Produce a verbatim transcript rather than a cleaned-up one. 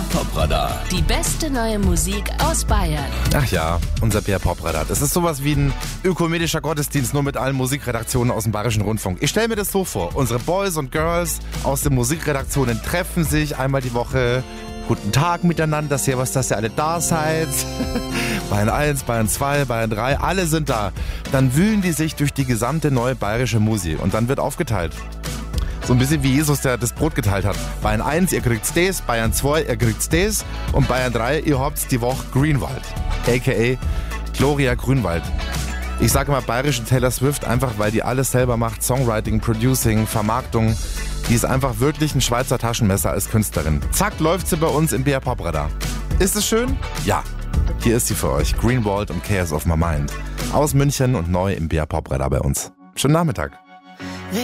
Popradar. Die beste neue Musik aus Bayern. Ach ja, unser B R Popradar. Das ist sowas wie ein ökumenischer Gottesdienst, nur mit allen Musikredaktionen aus dem Bayerischen Rundfunk. Ich stelle mir das so vor, unsere Boys und Girls aus den Musikredaktionen treffen sich einmal die Woche. Guten Tag miteinander, servus, dass ihr alle da seid. Bayern eins, Bayern zwei, Bayern drei, alle sind da. Dann wühlen die sich durch die gesamte neue bayerische Musik und dann wird aufgeteilt. So ein bisschen wie Jesus, der das Brot geteilt hat. Bayern eins, ihr kriegt's das, Bayern zwei, ihr kriegt's das und Bayern drei, ihr habt's die Woche Greenwald, aka Gloria Grünwald. Ich sage mal bayerische Taylor Swift einfach, weil die alles selber macht, Songwriting, Producing, Vermarktung. Die ist einfach wirklich ein Schweizer Taschenmesser als Künstlerin. Zack, läuft sie bei uns im B R Popradar. Ist es schön? Ja. Hier ist sie für euch, Greenwald und Chaos of My Mind. Aus München und neu im B R Popradar bei uns. Schönen Nachmittag.